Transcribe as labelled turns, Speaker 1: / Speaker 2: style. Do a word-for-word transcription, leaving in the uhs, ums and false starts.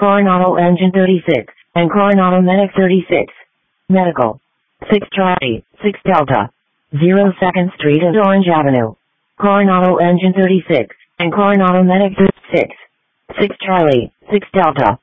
Speaker 1: Coronado Engine thirty-six, and Coronado Medic thirty-six. Medical. six Charlie, six Delta. zero second Street and Orange Avenue. Coronado Engine thirty-six, and Coronado Medic thirty-six. six Charlie, six Delta.